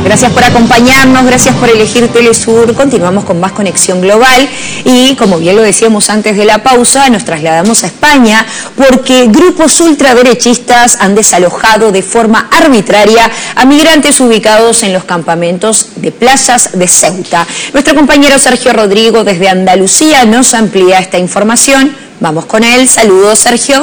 Gracias por acompañarnos, gracias por elegir Telesur. Continuamos con más Conexión Global y, como bien lo decíamos antes de la pausa, nos trasladamos a España porque grupos ultraderechistas han desalojado de forma arbitraria a migrantes ubicados en los campamentos de playas de Ceuta. Nuestro compañero Sergio Rodrigo desde Andalucía nos amplía esta información. Vamos con él. Saludos, Sergio.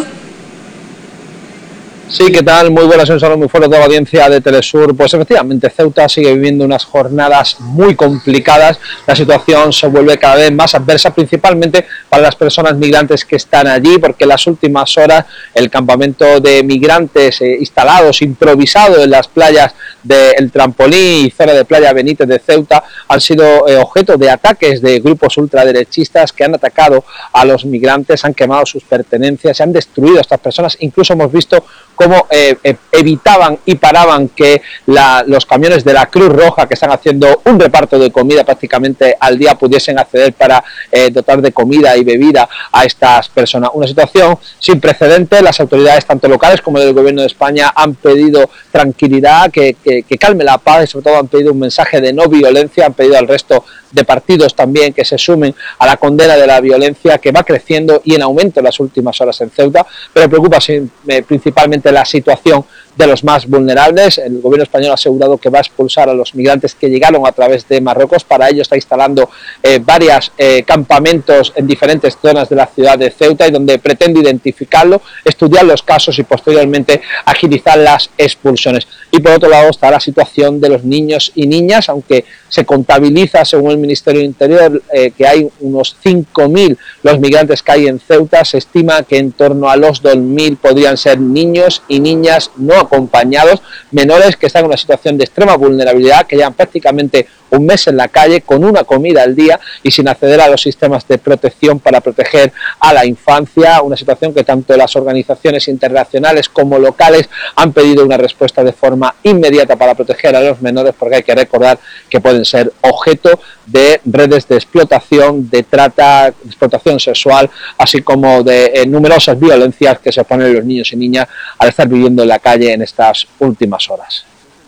Sí, ¿qué tal? Muy buenas, un saludo muy fuerte a toda la audiencia de Telesur. Pues efectivamente, Ceuta sigue viviendo unas jornadas muy complicadas. La situación se vuelve cada vez más adversa, principalmente para las personas migrantes que están allí, porque en las últimas horas el campamento de migrantes instalados, improvisado en las playas del Trampolín y zona de Playa Benítez de Ceuta, han sido objeto de ataques de grupos ultraderechistas que han atacado a los migrantes, han quemado sus pertenencias, se han destruido a estas personas. Incluso hemos visto cómo evitaban y paraban que los camiones de la Cruz Roja, que están haciendo un reparto de comida prácticamente al día, pudiesen acceder para dotar de comida y bebida a estas personas. Una situación sin precedentes. Las autoridades, tanto locales como del Gobierno de España, han pedido tranquilidad, que calme la paz y sobre todo han pedido un mensaje de no violencia, han pedido al resto de partidos también que se sumen a la condena de la violencia que va creciendo y en aumento en las últimas horas en Ceuta, pero preocupa principalmente la situación de los más vulnerables. El gobierno español ha asegurado que va a expulsar a los migrantes que llegaron a través de Marruecos. Para ello está instalando varios campamentos en diferentes zonas de la ciudad de Ceuta y donde pretende identificarlo, estudiar los casos y posteriormente agilizar las expulsiones. Y por otro lado está la situación de los niños y niñas, aunque se contabiliza, según el Ministerio del Interior, que hay unos 5.000 los migrantes que hay en Ceuta. Se estima que en torno a los 2.000 podrían ser niños y niñas no acompañados, menores que están en una situación de extrema vulnerabilidad, que llevan prácticamente un mes en la calle con una comida al día y sin acceder a los sistemas de protección para proteger a la infancia. Una situación que tanto las organizaciones internacionales como locales han pedido una respuesta de forma inmediata para proteger a los menores, porque hay que recordar que pueden ser objeto de redes de explotación, de trata, de explotación sexual, así como de numerosas violencias que se oponen los niños y niñas al estar viviendo en la calle en estas últimas horas.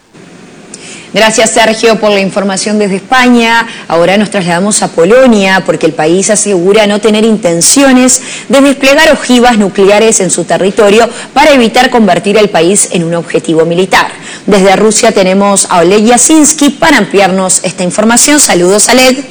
Gracias, Sergio, por la información desde España. Ahora nos trasladamos a Polonia porque el país asegura no tener intenciones de desplegar ojivas nucleares en su territorio para evitar convertir el país en un objetivo militar. Desde Rusia tenemos a Oleg Yasinski para ampliarnos esta información. Saludos, Oleg.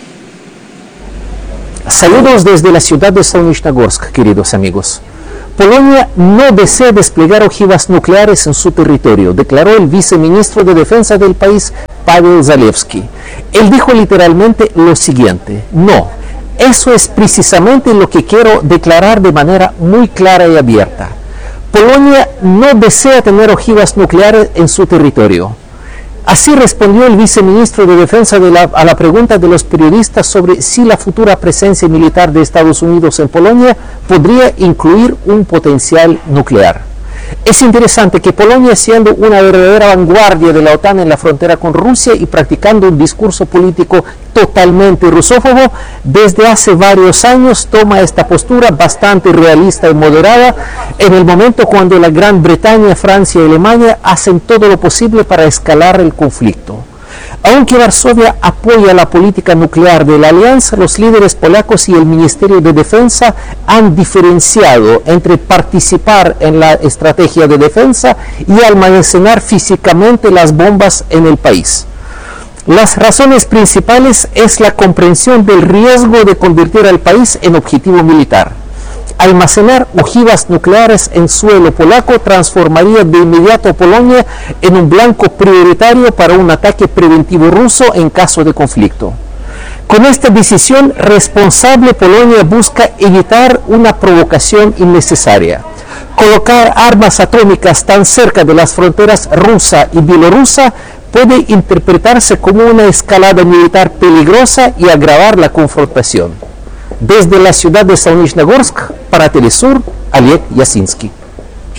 Saludos desde la ciudad de Solnechnogorsk, queridos amigos. Polonia no desea desplegar ojivas nucleares en su territorio, declaró el viceministro de Defensa del país, Paweł Zalewski. Él dijo literalmente lo siguiente: no, eso es precisamente lo que quiero declarar de manera muy clara y abierta. Polonia no desea tener ojivas nucleares en su territorio. Así respondió el viceministro de Defensa a la pregunta de los periodistas sobre si la futura presencia militar de Estados Unidos en Polonia podría incluir un potencial nuclear. Es interesante que Polonia, siendo una verdadera vanguardia de la OTAN en la frontera con Rusia y practicando un discurso político totalmente rusófobo, desde hace varios años toma esta postura bastante realista y moderada en el momento cuando la Gran Bretaña, Francia y Alemania hacen todo lo posible para escalar el conflicto. Aunque Varsovia apoya la política nuclear de la alianza, los líderes polacos y el Ministerio de Defensa han diferenciado entre participar en la estrategia de defensa y almacenar físicamente las bombas en el país. Las razones principales es la comprensión del riesgo de convertir al país en objetivo militar. Almacenar ojivas nucleares en suelo polaco transformaría de inmediato a Polonia en un blanco prioritario para un ataque preventivo ruso en caso de conflicto. Con esta decisión responsable, Polonia busca evitar una provocación innecesaria. Colocar armas atómicas tan cerca de las fronteras rusa y bielorrusa puede interpretarse como una escalada militar peligrosa y agravar la confrontación. Desde la ciudad de Solnechnogorsk, para Telesur, Oleg Yasinski.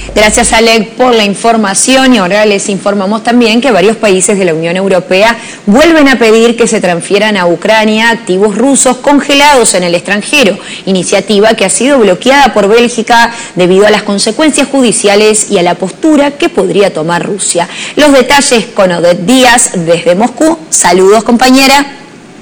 Gracias, Alec, por la información. Y ahora les informamos también que varios países de la Unión Europea vuelven a pedir que se transfieran a Ucrania activos rusos congelados en el extranjero, iniciativa que ha sido bloqueada por Bélgica debido a las consecuencias judiciales y a la postura que podría tomar Rusia. Los detalles con Odette Díaz desde Moscú. Saludos, compañera.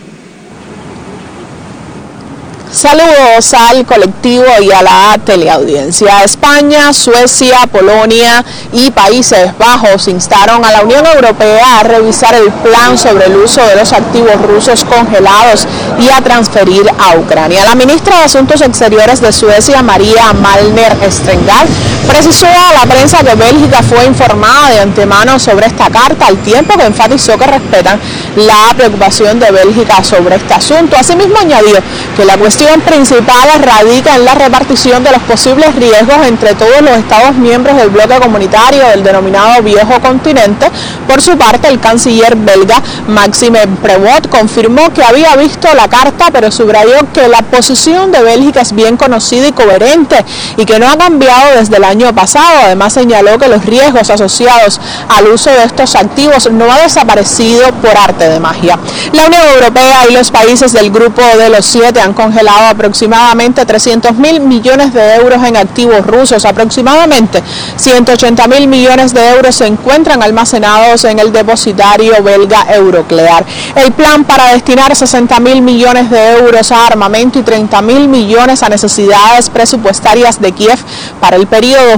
Saludos al colectivo y a la teleaudiencia. España, Suecia, Polonia y Países Bajos instaron a la Unión Europea a revisar el plan sobre el uso de los activos rusos congelados y a transferir a Ucrania. La ministra de Asuntos Exteriores de Suecia, Maria Malmer Strandhäll, precisó a la prensa que Bélgica fue informada de antemano sobre esta carta, al tiempo que enfatizó que respetan la preocupación de Bélgica sobre este asunto. Asimismo, añadió que la cuestión principal radica en la repartición de los posibles riesgos entre todos los Estados miembros del bloque comunitario del denominado Viejo Continente. Por su parte, el canciller belga Maxime Prevot confirmó que había visto la carta, pero subrayó que la posición de Bélgica es bien conocida y coherente y que no ha cambiado desde el año pasado. Además, señaló que los riesgos asociados al uso de estos activos no ha desaparecido por arte de magia. La Unión Europea y los países del grupo de los 7 han congelado aproximadamente 300.000 millones de euros en activos rusos. Aproximadamente 180.000 millones de euros se encuentran almacenados en el depositario belga Euroclear. El plan para destinar 60.000 millones de euros a armamento y 30.000 millones a necesidades presupuestarias de Kiev para el periodo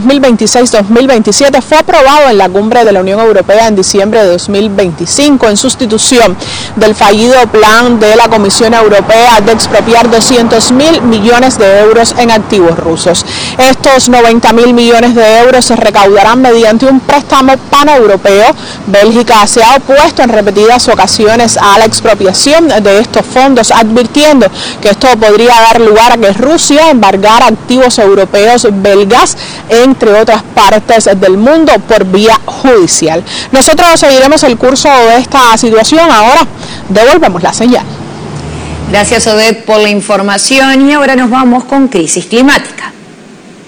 2026-2027 fue aprobado en la cumbre de la Unión Europea en diciembre de 2025 en sustitución del fallido plan de la Comisión Europea de expropiar 200.000 millones de euros en activos rusos. Estos 90.000 millones de euros se recaudarán mediante un préstamo paneuropeo. Bélgica se ha opuesto en repetidas ocasiones a la expropiación de estos fondos, advirtiendo que esto podría dar lugar a que Rusia embargara activos europeos belgas, entre otras partes del mundo, por vía judicial. Nosotros seguiremos el curso de esta situación. Ahora devolvemos la señal. Gracias, Odette, por la información. Y ahora nos vamos con crisis climática.